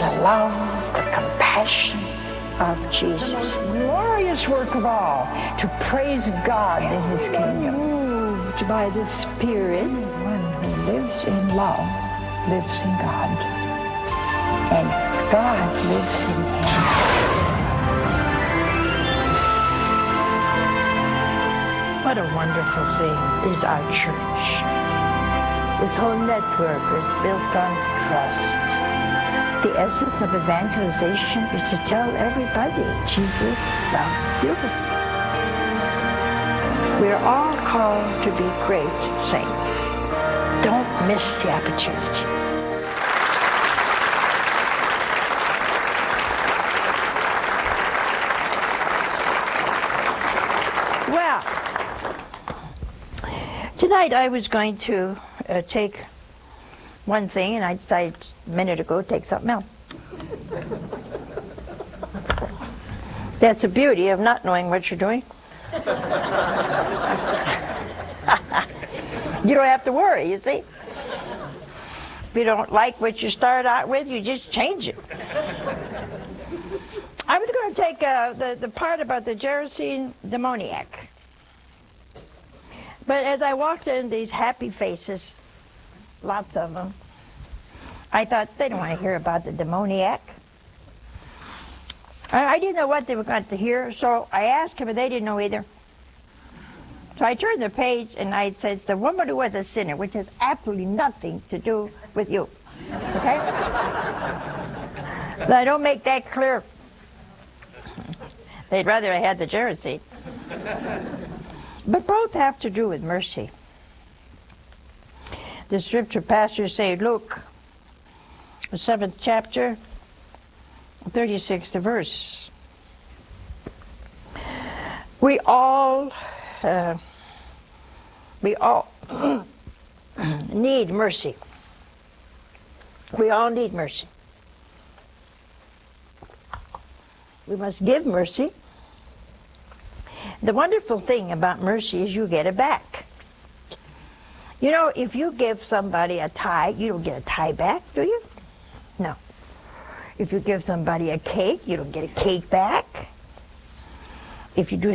the love, the compassion of Jesus. The most glorious work of all, to praise God in His kingdom. Moved by the Spirit, one who lives in love lives in God, and God lives in him. What a wonderful thing is our church. This whole network is built on trust. The essence of evangelization is to tell everybody Jesus loves you. We're all called to be great saints. Don't miss the opportunity. Well, tonight I was going to take one thing, and I decided a minute ago to take something else. That's the beauty of not knowing what you're doing. You don't have to worry, you see. If you don't like what you start out with, you just change it. I was going to take the part about the Gerasene demoniac. But as I walked in these happy faces, lots of them, I thought, they don't want to hear about the demoniac. I didn't know what they were going to hear, so I asked them, and they didn't know either. So I turned the page, and I said, the woman who was a sinner, which has absolutely nothing to do with you. Okay? But I don't make that clear. They'd rather I had the Gerasene. But both have to do with mercy. The scripture pastors say, Luke, the 7th chapter, 36th verse. We all need mercy. We all need mercy. We must give mercy. The wonderful thing about mercy is you get it back. You know, if you give somebody a tie, you don't get a tie back, do you? No. If you give somebody a cake, you don't get a cake back. If you do